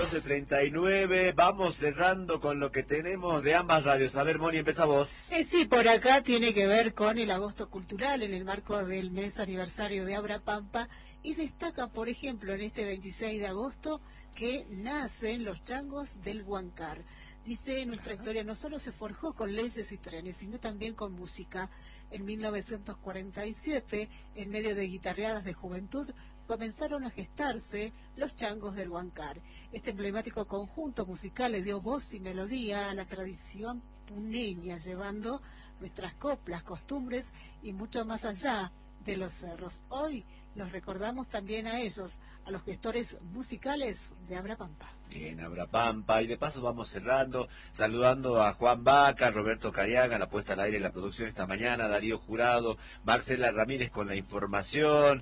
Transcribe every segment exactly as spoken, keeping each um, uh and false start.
doce treinta y nueve, vamos cerrando con lo que tenemos de ambas radios. A ver, Moni, empieza vos. Eh, sí, por acá tiene que ver con el agosto cultural en el marco del mes aniversario de Abra Pampa y destaca, por ejemplo, en este veintiséis de agosto que nacen los changos del Huancar. Dice, nuestra historia no solo se forjó con leyes y trenes, sino también con música. En mil novecientos cuarenta y siete, en medio de guitarreadas de juventud, comenzaron a gestarse los changos del Huancar. Este emblemático conjunto musical le dio voz y melodía a la tradición puneña, llevando nuestras coplas, costumbres y mucho más allá de los cerros. Hoy los recordamos también a ellos, a los gestores musicales de Abra Pampa. Bien, Abra Pampa, y de paso vamos cerrando, saludando a Juan Vaca, Roberto Cariaga, la puesta al aire y la producción esta mañana, Darío Jurado, Marcela Ramírez con la información,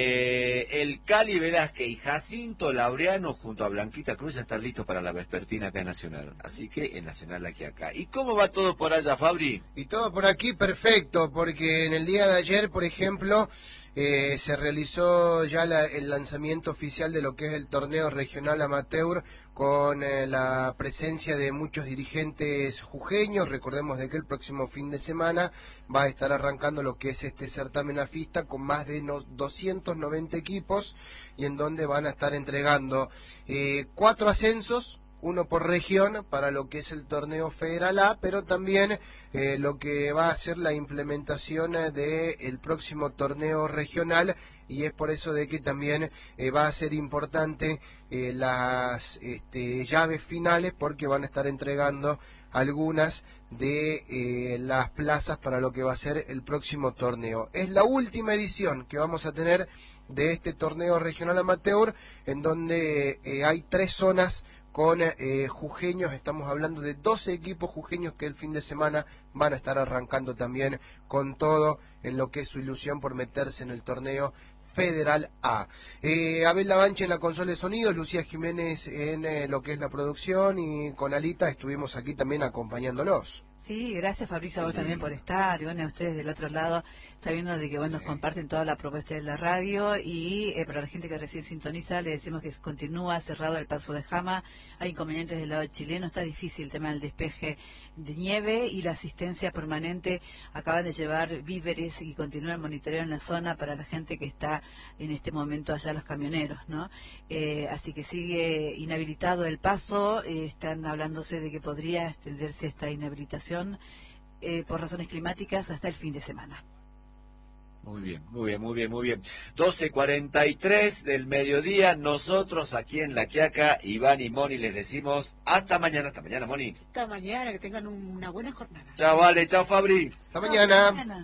eh, el Cali Velázquez y Jacinto Laureano junto a Blanquita Cruz ya están listos para la vespertina acá en Nacional, así que en Nacional aquí acá. ¿Y cómo va todo por allá, Fabri? Y todo por aquí perfecto, porque en el día de ayer, por ejemplo, Eh, se realizó ya la, el lanzamiento oficial de lo que es el torneo regional amateur con eh, la presencia de muchos dirigentes jujeños. Recordemos de que el próximo fin de semana va a estar arrancando lo que es este certamen afista con más de no, doscientos noventa equipos y en donde van a estar entregando eh, cuatro ascensos, uno por región para lo que es el torneo Federal A, pero también eh, lo que va a ser la implementación del el próximo torneo regional, y es por eso de que también eh, va a ser importante eh, las este, llaves finales, porque van a estar entregando algunas de eh, las plazas para lo que va a ser el próximo torneo. Es la última edición que vamos a tener de este torneo regional amateur, en donde eh, hay tres zonas con eh, jujeños. Estamos hablando de doce equipos jujeños que el fin de semana van a estar arrancando también con todo en lo que es su ilusión por meterse en el torneo Federal A. Eh, Abel Lavanche en la consola de sonidos, Lucía Jiménez en eh, lo que es la producción, y con Alita estuvimos aquí también acompañándolos. Sí, gracias Fabricio a vos también por estar, y bueno, a ustedes del otro lado, sabiendo de que bueno, nos comparten toda la propuesta de la radio, y eh, para la gente que recién sintoniza, le decimos que continúa cerrado el paso de Jama, hay inconvenientes del lado chileno, está difícil el tema del despeje de nieve y la asistencia permanente. Acaban de llevar víveres y continúa el monitoreo en la zona para la gente que está en este momento allá, los camioneros, ¿no? Eh, así que sigue inhabilitado el paso, eh, están hablándose de que podría extenderse esta inhabilitación Eh, por razones climáticas hasta el fin de semana. Muy bien, muy bien, muy bien, muy bien. doce cuarenta y tres del mediodía, nosotros aquí en La Quiaca, Iván y Moni, les decimos hasta mañana, hasta mañana, Moni. Hasta mañana, que tengan una buena jornada. Chao, vale, chao, Fabri. Hasta mañana. mañana.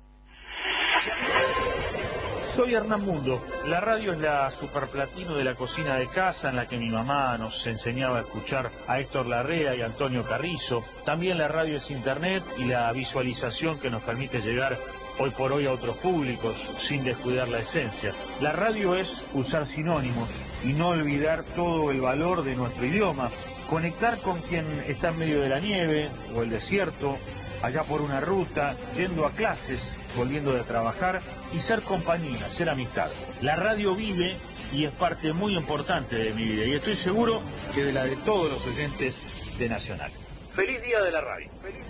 Soy Hernán Mundo. La radio es la superplatino de la cocina de casa, en la que mi mamá nos enseñaba a escuchar a Héctor Larrea y Antonio Carrizo. También la radio es internet y la visualización que nos permite llegar hoy por hoy a otros públicos sin descuidar la esencia. La radio es usar sinónimos y no olvidar todo el valor de nuestro idioma. Conectar con quien está en medio de la nieve o el desierto, allá por una ruta, yendo a clases, volviendo de trabajar, y ser compañía, ser amistad. La radio vive y es parte muy importante de mi vida, y estoy seguro que de la de todos los oyentes de Nacional. ¡Feliz Día de la Radio! ¡Feliz